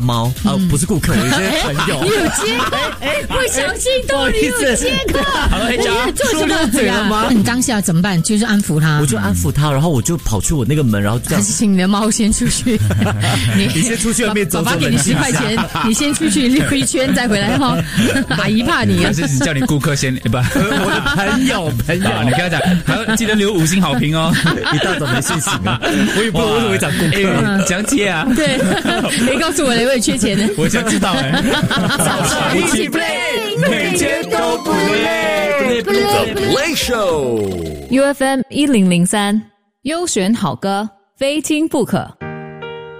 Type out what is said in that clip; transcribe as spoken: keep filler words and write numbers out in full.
猫啊、嗯呃，不是顾客，我有些朋友。 你有接客，不小心都你有接客。 好了，讲做什么嘴了吗？你当下怎么办？就是安抚他， 我就安抚他，然后我就跑去我那个门，然后这样。 还是请你的猫先出去。 你你先出去外面走走。 爸爸给你十块钱，你先出去溜一圈再回来哈。阿姨怕你， 还是叫你顾客先？不， 我的朋友朋友， 你跟他讲，还要记得留五星好评哦。 一大早没信息啊，我也不知道为什么会讲顾客， 讲解啊。 对，你告诉我了，我也缺钱呢。 我想知道哎。 早上一起 play， 每天都不累。 The Play Show U F M 一零零三，优选好歌，非听不可。